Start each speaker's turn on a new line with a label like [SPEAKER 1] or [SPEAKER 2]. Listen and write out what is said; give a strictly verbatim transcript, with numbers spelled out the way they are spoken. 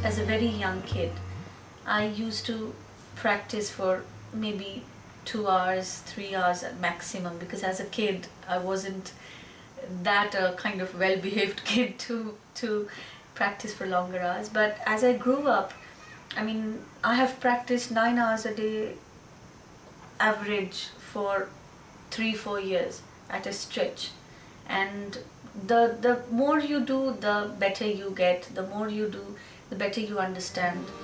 [SPEAKER 1] as a very young kid, I used to practice for maybe two hours, three hours at maximum, because as a kid I wasn't that uh, kind of well-behaved kid to to practice for longer hours. But as I grew up, I mean, I have practiced nine hours a day average for three, four years at a stretch. And the the more you do, the better you get. The more you do, the better you understand.